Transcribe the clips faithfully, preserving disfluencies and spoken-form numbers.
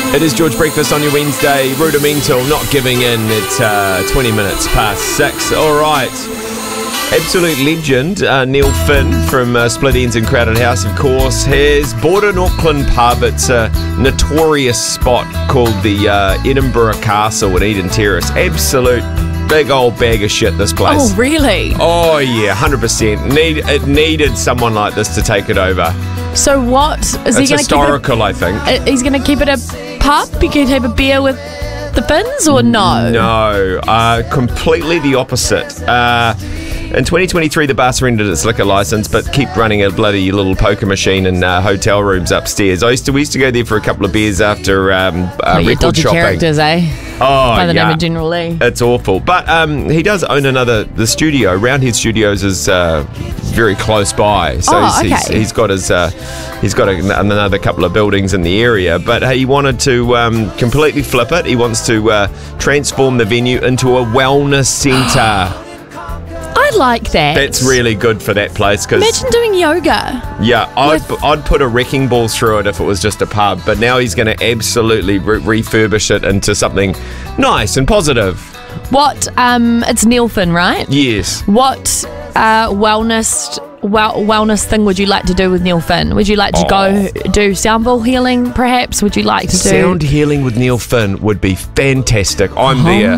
It is George Breakfast on your Wednesday. Rudimental, not giving in at uh, twenty minutes past six. All right. Absolute legend, uh, Neil Finn from uh, Split Enz and Crowded House, of course, has bought an Auckland pub. It's a notorious spot called the uh, Edinburgh Castle at Eden Terrace. Absolute big old bag of shit, this place. Oh, really? Oh, yeah, one hundred percent. Need, it needed someone like this to take it over. So what? Is it's he going to historical, keep it, I think. uh, He's going to keep it a pub? You can have a beer with the Finns or no? No, uh, completely the opposite. Uh, in twenty twenty-three, the bar surrendered its liquor license, but kept running a bloody little poker machine in uh, hotel rooms upstairs. I used to, we used to go there for a couple of beers after um, uh, oh, record dodgy shopping. characters, eh? Oh, By the yeah. name of General Lee. It's awful. But um, he does own another, the studio. Roundhead Studios is uh, very close by. So Oh, he's, okay. he's, he's got his, uh, he's got a, another couple of buildings in the area. But he wanted to um, completely flip it. He wants to uh, transform the venue into a wellness centre. I like that. That's really good for that place. Cause, Imagine doing yoga. yeah, I'd, with- I'd put a wrecking ball through it if it was just a pub. But now he's going to absolutely re- refurbish it into something nice and positive. What? Um, it's Neil Finn, right? Yes. What uh, wellness well, wellness thing would you like to do with Neil Finn? Would you like to Oh. go do sound bowl healing, perhaps? Would you like to do Sound healing with Neil Finn would be fantastic. I'm there.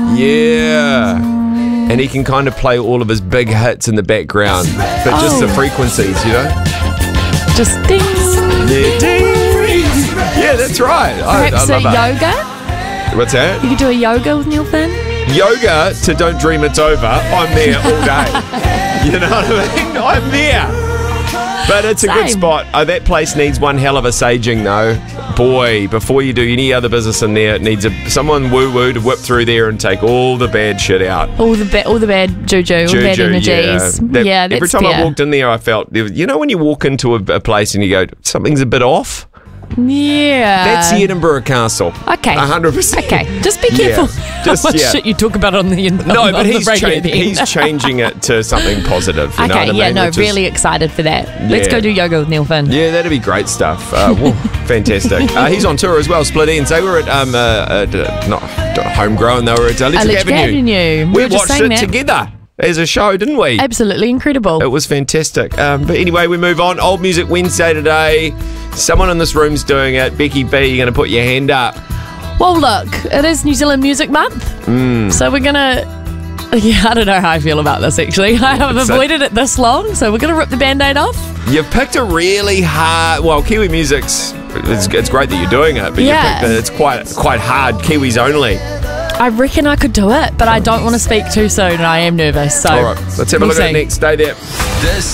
Yeah. And he can kind of play all of his big hits in the background, but just Oh. the frequencies, you know? just ding? Yeah, ding. Yeah, that's right. I, I Perhaps love a that. yoga? What's that? You could do a yoga with Neil Finn? Yoga to Don't Dream It's Over. I'm there all day. You know what I mean? I'm there. But it's a good Same. spot. Oh, that place needs one hell of a saging, though. Boy, before you do any other business in there, it needs a, someone woo-woo to whip through there and take all the bad shit out. All the ba- all the bad juju, all the bad Juju, energies. yeah. That- yeah, that's every time fair. I walked in there, I felt, there was- you know when you walk into a, a place and you go, something's a bit off? Yeah. That's the Edinburgh Castle. Okay. one hundred percent. Okay, just be Yeah, careful just- how much yeah. shit you talk about on the on No, on but the he's, radio cha- at the he's end. changing it to something positive. You know Okay, what I yeah, mean? no, Which is- really excited for that. Let's Yeah. go do yoga with Neil Finn. Yeah, that'd be great stuff. Uh, whoa, fantastic. Uh, he's on tour as well, Split Enz. They were at, um, uh, at uh, not Homegrown, they were at uh, Electric, Electric Avenue. Avenue. We We were just watched saying it that. together as a show, didn't we? Absolutely incredible. It was fantastic. Um, but anyway, we move on. Old Music Wednesday today. Someone in this room's doing it. Becky B, you're going to put your hand up. Well, look, it is New Zealand Music Month, Mm. so we're gonna. Yeah, I don't know how I feel about this actually. I have It's a- avoided it this long, so we're gonna rip the band-aid off. You've picked a really hard. Well, Kiwi music's. It's, it's great that you're doing it, but Yeah. you picked it, it's quite quite hard. Kiwis only. I reckon I could do it, but I don't want to speak too soon, and I am nervous. So All right, let's have a we'll look at it see. next. Stay there. This